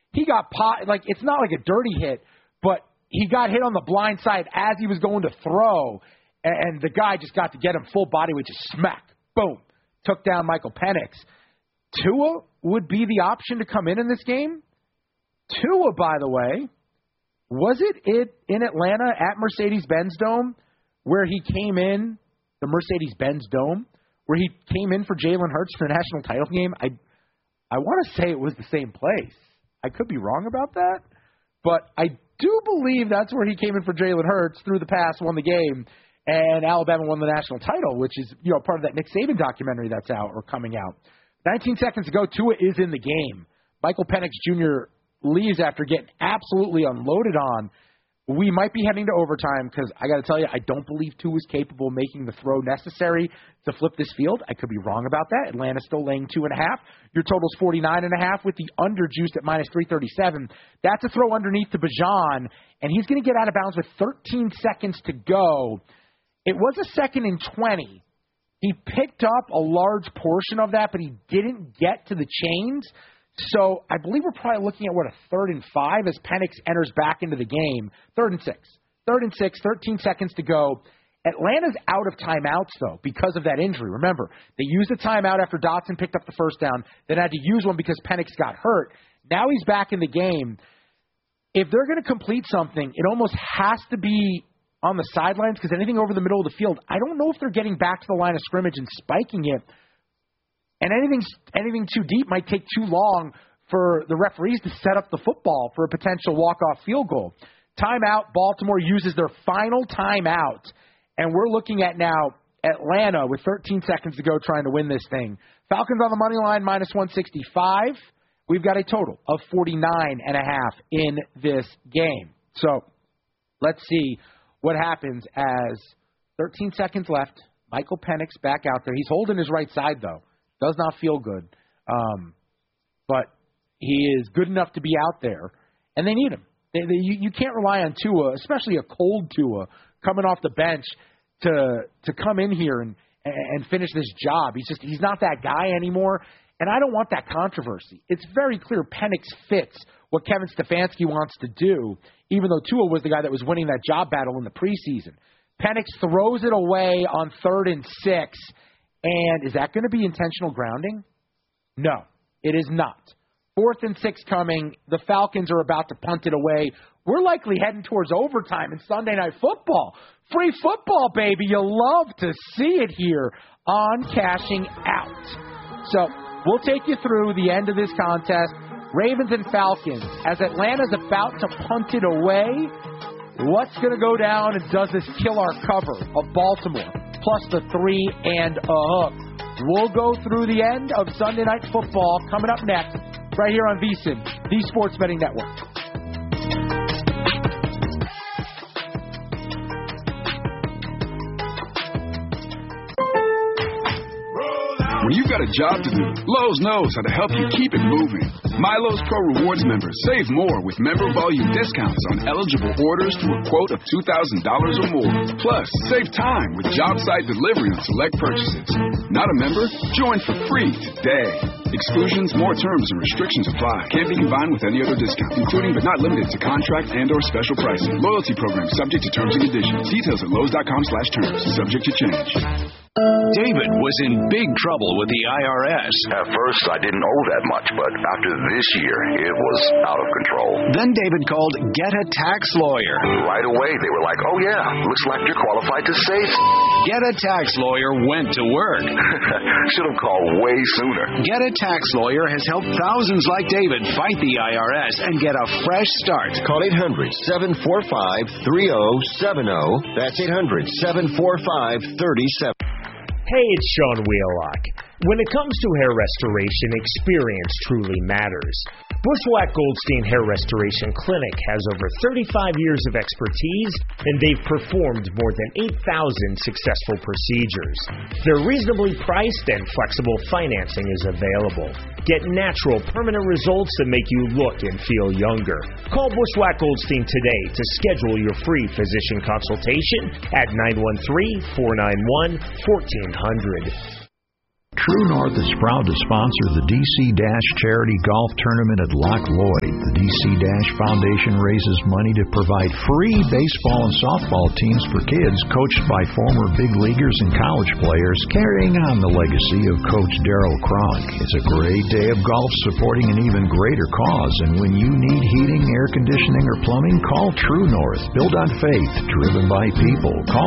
he got it's not like a dirty hit, but he got hit on the blind side as he was going to throw, and the guy just got to get him full body weight, just smack, boom, took down Michael Penix. Tua would be the option to come in this game. Tua, by the way, was it in Atlanta at Mercedes-Benz Dome where he came in, the Mercedes-Benz Dome, where he came in for Jalen Hurts for the national title game? I want to say it was the same place. I could be wrong about that, but I do believe that's where he came in for Jalen Hurts, threw the pass, won the game, and Alabama won the national title, which is part of that Nick Saban documentary that's out or coming out. 19 seconds ago, Tua is in the game. Michael Penix Jr. leaves after getting absolutely unloaded on. We might be heading to overtime because I got to tell you, I don't believe Tua is capable of making the throw necessary to flip this field. I could be wrong about that. Atlanta's still laying 2.5. Your total's 49.5 with the under juiced at minus 337. That's a throw underneath to Bijan, and he's going to get out of bounds with 13 seconds to go. It was a 2nd and 20. He picked up a large portion of that, but he didn't get to the chains. So I believe we're probably looking at, a 3rd and 5 as Penix enters back into the game. 3rd and 6. 3rd and 6, 13 seconds to go. Atlanta's out of timeouts, though, because of that injury. Remember, they used a timeout after Dotson picked up the first down, then had to use one because Penix got hurt. Now he's back in the game. If they're going to complete something, it almost has to be on the sidelines because anything over the middle of the field, I don't know if they're getting back to the line of scrimmage and spiking it. And anything too deep might take too long for the referees to set up the football for a potential walk-off field goal. Timeout, Baltimore uses their final timeout. And we're looking at now Atlanta with 13 seconds to go trying to win this thing. Falcons on the money line, minus 165. We've got a total of 49.5 in this game. So let's see what happens as 13 seconds left. Michael Penix back out there. He's holding his right side, though. Does not feel good. But he is good enough to be out there. And they need him. You can't rely on Tua, especially a cold Tua, coming off the bench to come in here and finish this job. He's not that guy anymore. And I don't want that controversy. It's very clear Penix fits what Kevin Stefanski wants to do, even though Tua was the guy that was winning that job battle in the preseason. Penix throws it away on 3rd and 6. And is that going to be intentional grounding? No, it is not. 4th and 6 coming. The Falcons are about to punt it away. We're likely heading towards overtime in Sunday Night Football. Free football, baby. You'll love to see it here on Cashing Out. So we'll take you through the end of this contest. Ravens and Falcons. As Atlanta's about to punt it away, what's going to go down and does this kill our cover of Baltimore? Plus the 3 and a hook. We'll go through the end of Sunday Night Football coming up next, right here on VSiN, the Sports Betting Network. When you've got a job to do, Lowe's knows how to help you keep it moving. My Lowe's Pro Rewards members save more with member volume discounts on eligible orders to a quote of $2,000 or more. Plus, save time with job site delivery on select purchases. Not a member? Join for free today. Exclusions, more terms, and restrictions apply. Can't be combined with any other discount, including but not limited to contract and or special pricing. Loyalty program subject to terms and conditions. Details at Lowe's.com/terms. Subject to change. David was in big trouble with the IRS. At first, I didn't owe that much, but after this year, it was out of control. Then David called Get a Tax Lawyer. Right away, they were like, oh yeah, looks like you're qualified to save. Get a Tax Lawyer went to work. Should have called way sooner. Get a Tax Lawyer has helped thousands like David fight the IRS and get a fresh start. Call 800-745-3070. That's 800-745-3070. Hey, it's Sean Wheelock. When it comes to hair restoration, experience truly matters. Bushwhack Goldstein Hair Restoration Clinic has over 35 years of expertise, and they've performed more than 8,000 successful procedures. They're reasonably priced, and flexible financing is available. Get natural, permanent results that make you look and feel younger. Call Bushwhack Goldstein today to schedule your free physician consultation at 913-491-1400. True North is proud to sponsor the DC Dash Charity Golf Tournament at Loch Lloyd. The DC Dash Foundation raises money to provide free baseball and softball teams for kids coached by former big leaguers and college players, carrying on the legacy of Coach Darryl Cronk. It's a great day of golf supporting an even greater cause, and when you need heating, air conditioning, or plumbing, call True North. Built on faith, driven by people. Call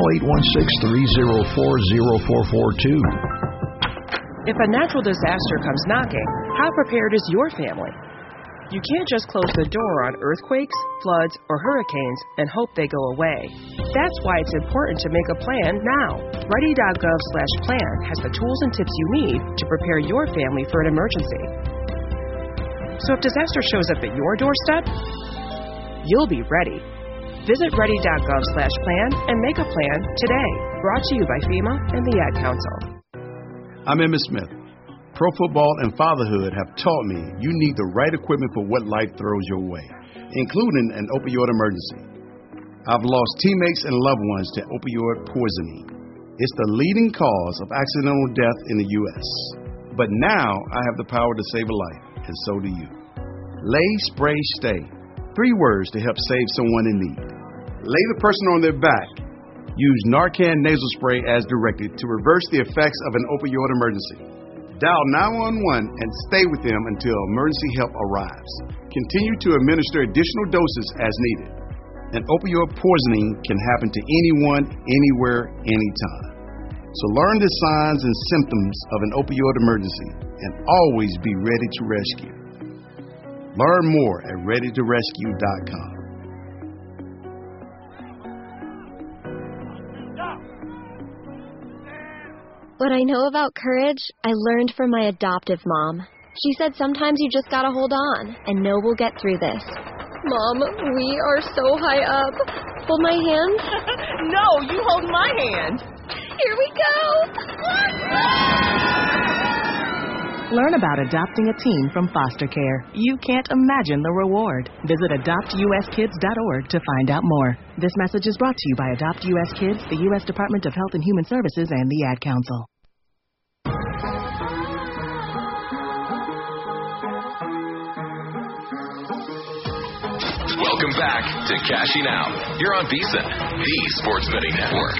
816-304-0442. If a natural disaster comes knocking, how prepared is your family? You can't just close the door on earthquakes, floods, or hurricanes and hope they go away. That's why it's important to make a plan now. Ready.gov/plan has the tools and tips you need to prepare your family for an emergency. So if disaster shows up at your doorstep, you'll be ready. Visit ready.gov/plan and make a plan today. Brought to you by FEMA and the Ad Council. I'm Emmitt Smith. Pro football and fatherhood have taught me you need the right equipment for what life throws your way, including an opioid emergency. I've lost teammates and loved ones to opioid poisoning. It's the leading cause of accidental death in the U.S. But now I have the power to save a life, and so do you. Lay, spray, stay. 3 words to help save someone in need. Lay the person on their back. Use Narcan nasal spray as directed to reverse the effects of an opioid emergency. Dial 911 and stay with them until emergency help arrives. Continue to administer additional doses as needed. An opioid poisoning can happen to anyone, anywhere, anytime. So learn the signs and symptoms of an opioid emergency and always be ready to rescue. Learn more at readytorescue.com. What I know about courage, I learned from my adoptive mom. She said sometimes you just gotta hold on and know we'll get through this. Mom, we are so high up. Hold my hand? No, you hold my hand. Here we go. Learn about adopting a teen from foster care. You can't imagine the reward. Visit adoptuskids.org to find out more. This message is brought to you by Adopt U.S. Kids, the U.S. Department of Health and Human Services, and the Ad Council. Welcome back to Cashing Out. You're on VSiN, the Sports Betting Network.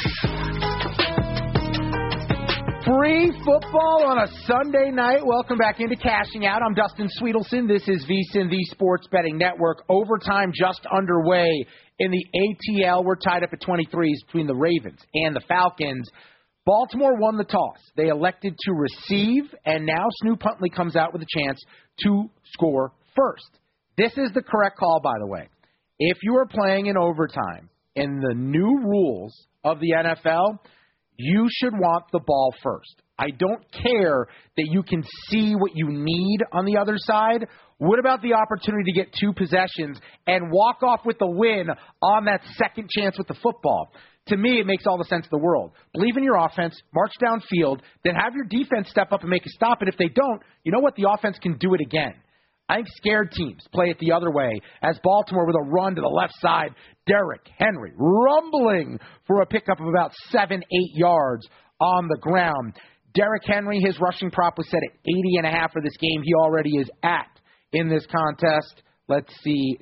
Free football on a Sunday night. Welcome back into Cashing Out. I'm Dustin Sweetelson. This is VSiN, the Sports Betting Network. Overtime just underway in the ATL. We're tied up at 23s between the Ravens and the Falcons. Baltimore won the toss. They elected to receive, and now Snoop Huntley comes out with a chance to score first. This is the correct call, by the way. If you are playing in overtime in the new rules of the NFL, you should want the ball first. I don't care that you can see what you need on the other side. What about the opportunity to get 2 possessions and walk off with the win on that second chance with the football? To me, it makes all the sense in the world. Believe in your offense, march downfield, then have your defense step up and make a stop. And if they don't, you know what? The offense can do it again. I think scared teams play it the other way as Baltimore with a run to the left side. Derrick Henry rumbling for a pickup of about 7-8 yards on the ground. Derrick Henry, his rushing prop was set at 80.5 for this game. He already is at in this contest. Let's see,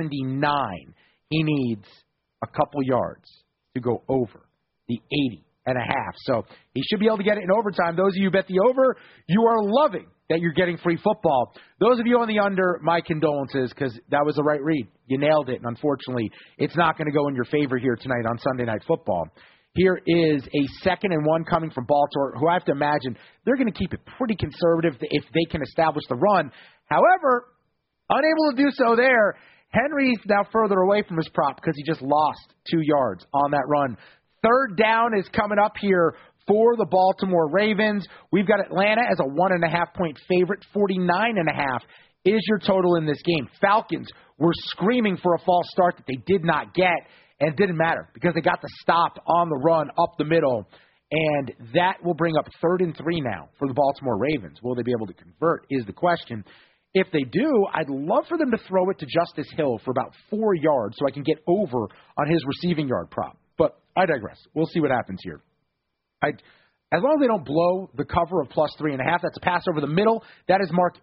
79. He needs a couple yards to go over the 80.5. So he should be able to get it in overtime. Those of you who bet the over, you are loving that you're getting free football. Those of you on the under, my condolences, because that was the right read. You nailed it, and unfortunately, it's not going to go in your favor here tonight on Sunday Night Football. Here is a 2nd and 1 coming from Baltimore, who I have to imagine they're going to keep it pretty conservative if they can establish the run. However, unable to do so there, Henry's now further away from his prop because he just lost 2 yards on that run. 3rd down is coming up here for the Baltimore Ravens. We've got Atlanta as a 1.5-point favorite. 49.5 is your total in this game. Falcons were screaming for a false start that they did not get, and it didn't matter because they got the stop on the run up the middle, and that will bring up 3rd and 3 now for the Baltimore Ravens. Will they be able to convert is the question. If they do, I'd love for them to throw it to Justice Hill for about 4 yards so I can get over on his receiving yard prop. But I digress. We'll see what happens here. As long as they don't blow the cover of +3.5, that's a pass over the middle. That is Mark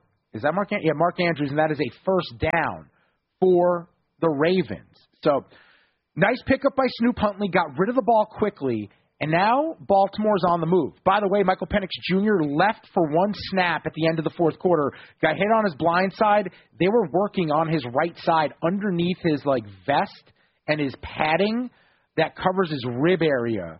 Andrews, and that is a first down for the Ravens. So, nice pickup by Snoop Huntley, got rid of the ball quickly, and now Baltimore's on the move. By the way, Michael Penix Jr. left for one snap at the end of the fourth quarter, got hit on his blind side. They were working on his right side underneath his vest and his padding that covers his rib area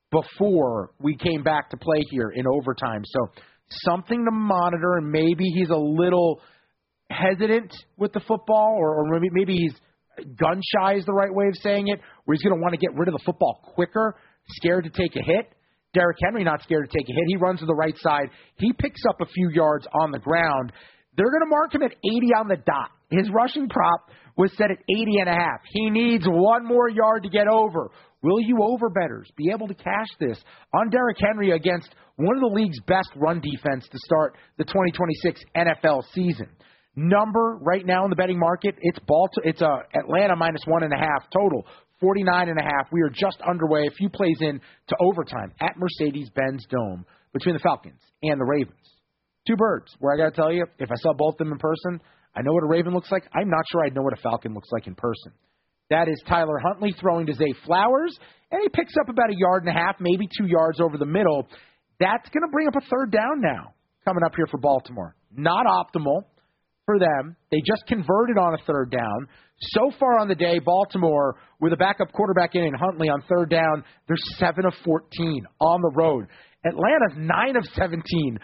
before we came back to play here in overtime. So something to monitor, and maybe he's a little hesitant with the football, or maybe he's gun-shy is the right way of saying it, where he's going to want to get rid of the football quicker, scared to take a hit. Derrick Henry not scared to take a hit. He runs to the right side. He picks up a few yards on the ground. They're going to mark him at 80 on the dot. His rushing prop was set at 80.5. He needs one more yard to get over. Will you overbettors be able to cash this on Derrick Henry against one of the league's best run defense to start the 2026 NFL season? Number right now in the betting market, it's Atlanta -1.5 total, 49.5. We are just underway, a few plays in to overtime at Mercedes-Benz Dome between the Falcons and the Ravens. Two birds, where I got to tell you, if I saw both of them in person, I know what a Raven looks like. I'm not sure I'd know what a Falcon looks like in person. That is Tyler Huntley throwing to Zay Flowers, and he picks up about 1.5 yards, maybe 2 yards over the middle. That's going to bring up a third down now coming up here for Baltimore. Not optimal for them. They just converted on a third down. So far on the day, Baltimore, with a backup quarterback in Huntley on third down, they're 7 of 14 on the road. Atlanta's 9 of 17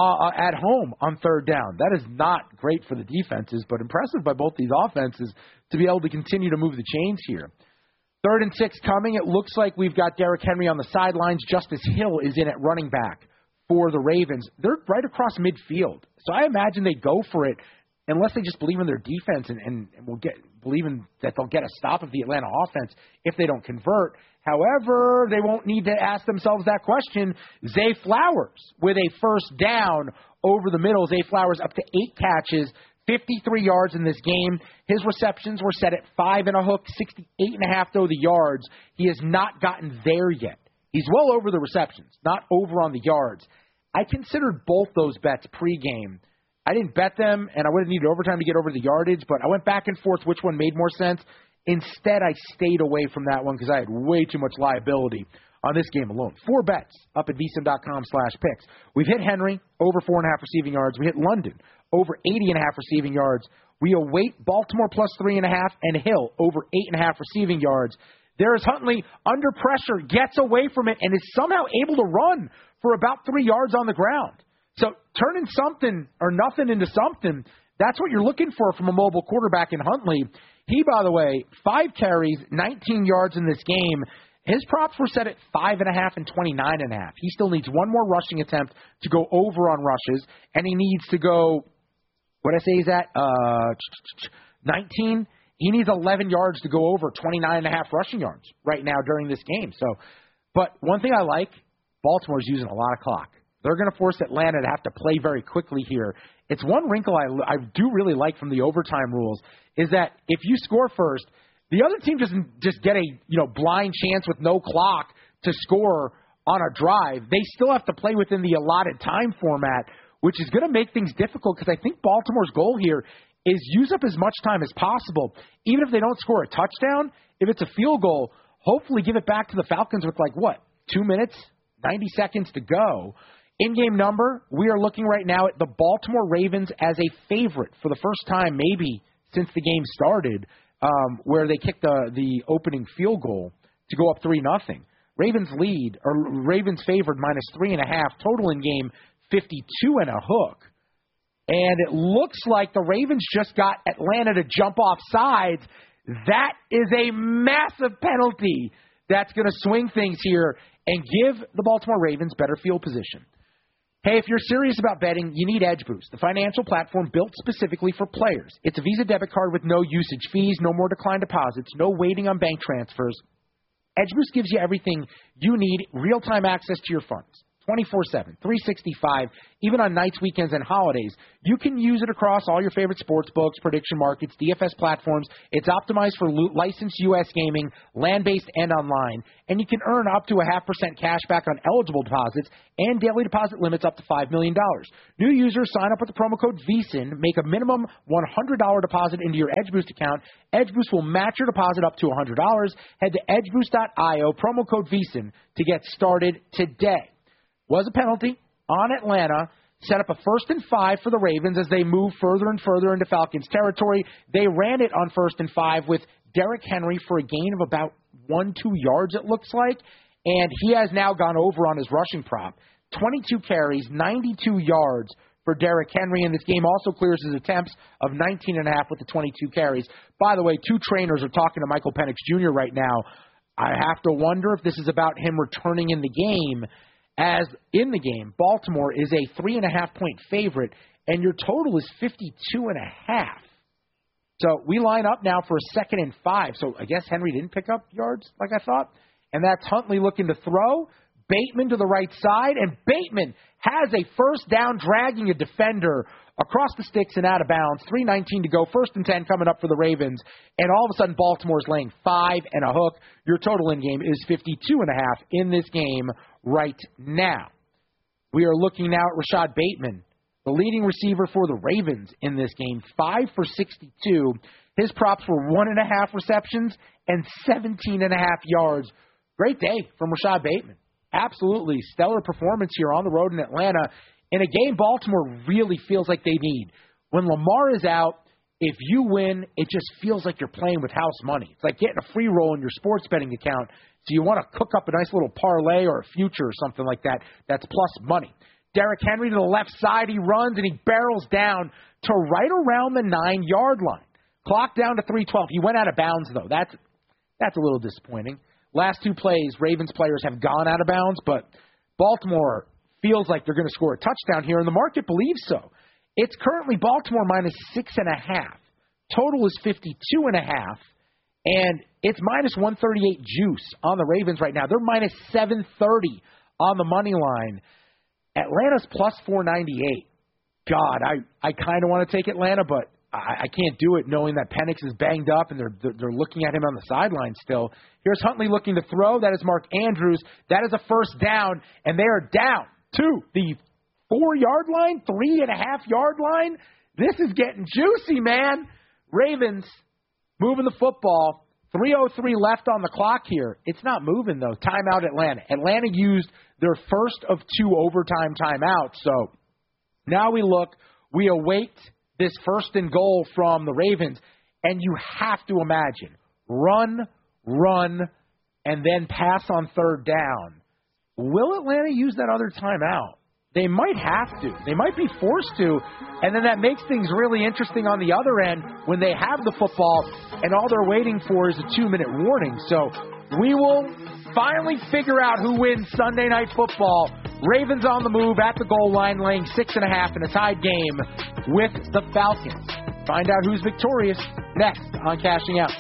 at home on third down. That is not great for the defenses, but impressive by both these offenses to be able to continue to move the chains here. 3rd and 6 coming. It looks like we've got Derrick Henry on the sidelines. Justice Hill is in at running back for the Ravens. They're right across midfield. So I imagine they go for it unless they just believe in their defense and believing that they'll get a stop of the Atlanta offense if they don't convert. However, they won't need to ask themselves that question. Zay Flowers with a first down over the middle. Zay Flowers up to 8 catches, 53 yards in this game. His receptions were set at 5 and a hook, 68.5 though the yards. He has not gotten there yet. He's well over the receptions, not over on the yards. I considered both those bets pregame. I didn't bet them, and I would have needed overtime to get over the yardage, but I went back and forth which one made more sense. Instead, I stayed away from that one because I had way too much liability on this game alone. 4 bets up at vsin.com/picks. We've hit Henry, over 4.5 receiving yards. We hit London, over 80.5 receiving yards. We await Baltimore +3.5 and Hill, over 8.5 receiving yards. There is Huntley under pressure, gets away from it, and is somehow able to run for about 3 yards on the ground. So turning something or nothing into something, that's what you're looking for from a mobile quarterback in Huntley. He, by the way, 5 carries, 19 yards in this game. His props were set at 5.5 and 29.5. He still needs one more rushing attempt to go over on rushes, and he needs to go, what I say is that, 19? He needs 11 yards to go over 29.5 rushing yards right now during this game. So, but one thing I like, Baltimore's using a lot of clock. They're going to force Atlanta to have to play very quickly here. It's one wrinkle I do really like from the overtime rules is that if you score first, the other team doesn't just get a blind chance with no clock to score on a drive. They still have to play within the allotted time format, which is going to make things difficult because I think Baltimore's goal here is use up as much time as possible. Even if they don't score a touchdown, if it's a field goal, hopefully give it back to the Falcons with 2 minutes, 90 seconds to go. In-game number, we are looking right now at the Baltimore Ravens as a favorite for the first time maybe since the game started, where they kicked the opening field goal to go up 3-0. Ravens favored -3.5, total in game 52 and a hook. And it looks like the Ravens just got Atlanta to jump off sides. That is a massive penalty that's going to swing things here and give the Baltimore Ravens better field position. Hey, if you're serious about betting, you need Edge Boost, the financial platform built specifically for players. It's a Visa debit card with no usage fees, no more declined deposits, no waiting on bank transfers. Edge Boost gives you everything you need, real-time access to your funds. 24/7, 365, even on nights, weekends, and holidays. You can use it across all your favorite sports books, prediction markets, DFS platforms. It's optimized for licensed U.S. gaming, land-based and online. And you can earn up to 0.5% cash back on eligible deposits and daily deposit limits up to $5 million. New users sign up with the promo code VSiN, make a minimum $100 deposit into your EdgeBoost account. EdgeBoost will match your deposit up to $100. Head to edgeboost.io, promo code VSiN, to get started today. Was a penalty on Atlanta, set up a 1st and 5 for the Ravens as they move further and further into Falcons territory. They ran it on 1st and 5 with Derrick Henry for a gain of about 1-2 yards, it looks like, and he has now gone over on his rushing prop. 22 carries, 92 yards for Derrick Henry, and this game also clears his attempts of 19.5 with the 22 carries. By the way, 2 trainers are talking to Michael Penix Jr. right now. I have to wonder if this is about him returning in the game. As in the game, Baltimore is a 3.5-point favorite, and your total is 52.5. So we line up now for a 2nd and 5. So I guess Henry didn't pick up yards like I thought. And that's Huntley looking to throw. Bateman to the right side, and Bateman has a first down, dragging a defender across the sticks and out of bounds. 3:19 to go, 1st and 10 coming up for the Ravens, and all of a sudden Baltimore's laying 5 and a hook. Your total in game is 52.5 in this game right now. We are looking now at Rashad Bateman, the leading receiver for the Ravens in this game, 5 for 62. His props were 1.5 receptions and 17.5 yards. Great day from Rashad Bateman. Absolutely stellar performance here on the road in Atlanta in a game Baltimore really feels like they need. When Lamar is out, if you win, it just feels like you're playing with house money. It's like getting a free roll in your sports betting account. So you want to cook up a nice little parlay or a future or something like that that's plus money. Derrick Henry to the left side. He runs and he barrels down to right around the 9-yard line. Clock down to 3:12. He went out of bounds, though. That's a little disappointing. Last 2 plays, Ravens players have gone out of bounds, but Baltimore feels like they're going to score a touchdown here, and the market believes so. It's currently Baltimore minus 6.5. Total is 52.5, and it's minus 138 juice on the Ravens right now. They're minus 730 on the money line. Atlanta's plus 498. God, I kind of want to take Atlanta, but I can't do it knowing that Penix is banged up and they're looking at him on the sideline still. Here's Huntley looking to throw. That is Mark Andrews. That is a first down, and they are down to the 4-yard line, 3.5-yard line. This is getting juicy, man. Ravens moving the football. 3:03 left on the clock here. It's not moving, though. Timeout Atlanta. Atlanta used their first of 2 overtime timeouts. So now we await this 1st and goal from the Ravens, and you have to imagine run, and then pass on 3rd down. Will Atlanta use that other timeout? They might have to. They might be forced to, and then that makes things really interesting on the other end when they have the football and all they're waiting for is a 2-minute warning. So we will finally figure out who wins Sunday Night Football. Ravens on the move at the goal line, laying 6.5 in a tied game with the Falcons. Find out who's victorious next on Cashing Out.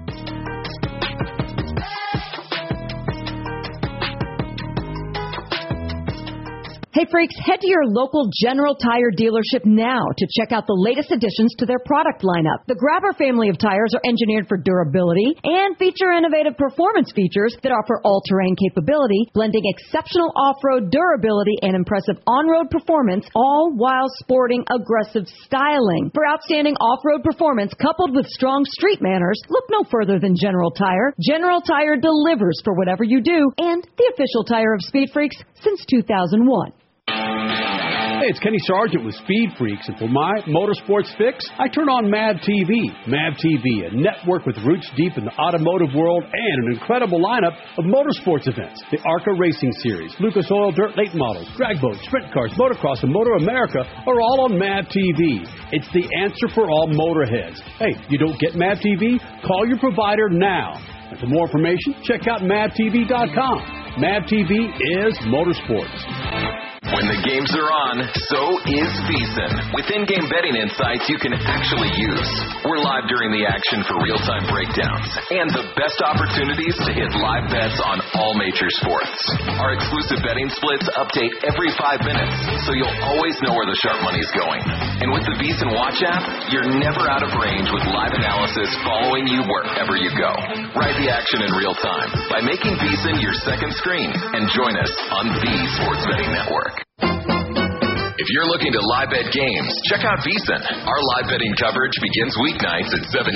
Hey, freaks, head to your local General Tire dealership now to check out the latest additions to their product lineup. The Grabber family of tires are engineered for durability and feature innovative performance features that offer all-terrain capability, blending exceptional off-road durability and impressive on-road performance, all while sporting aggressive styling. For outstanding off-road performance coupled with strong street manners, look no further than General Tire. General Tire delivers for whatever you do, and the official tire of Speed Freaks since 2001. Hey, it's Kenny Sargent with Speed Freaks, and for my motorsports fix, I turn on MAV TV. MAV TV, a network with roots deep in the automotive world and an incredible lineup of motorsports events. The ARCA Racing Series, Lucas Oil Dirt Late Models, drag boats, sprint cars, motocross, and Motor America are all on MAV TV. It's the answer for all motorheads. Hey, you don't get MAV TV? Call your provider now. And for more information, check out MAVTV.com. MAV TV is motorsports. When the games are on, so is VEASAN. With in-game betting insights you can actually use. We're live during the action for real-time breakdowns and the best opportunities to hit live bets on all major sports. Our exclusive betting splits update every 5 minutes, so you'll always know where the sharp money's going. And with the VEASAN Watch app, you're never out of range with live analysis following you wherever you go. Ride the action in real time by making VEASAN your second screen and join us on the Sports Betting Network. If you're looking to live bet games, check out VEASAN. Our live betting coverage begins weeknights at 7